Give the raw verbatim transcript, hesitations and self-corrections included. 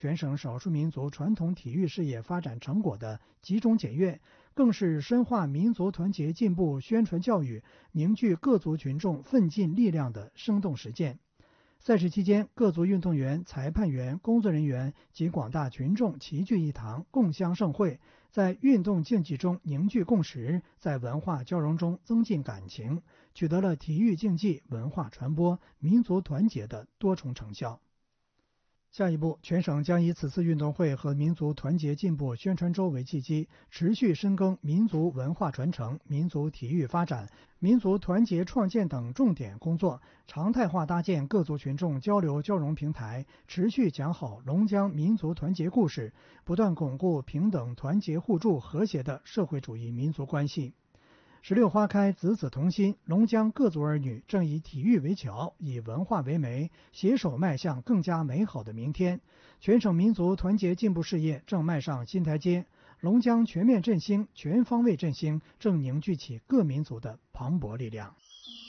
全省少数民族传统体育事业发展成果的集中检阅，更是深化民族团结进步宣传教育、凝聚各族群众奋进力量的生动实践。赛事期间，各族运动员、裁判员、工作人员及广大群众齐聚一堂，共襄盛会，在运动竞技中凝聚共识，在文化交融中增进感情，取得了体育竞技、文化传播、民族团结的多重成效。下一步，全省将以此次运动会和民族团结进步宣传周为契机，持续深耕民族文化传承、民族体育发展、民族团结创建等重点工作，常态化搭建各族群众交流交融平台，持续讲好龙江民族团结故事，不断巩固平等、团结互助、和谐的社会主义民族关系。十六花开，子子同心，龙江各族儿女正以体育为桥，以文化为媒，携手迈向更加美好的明天。全省民族团结进步事业正迈上新台阶，龙江全面振兴、全方位振兴正凝聚起各民族的磅礴力量。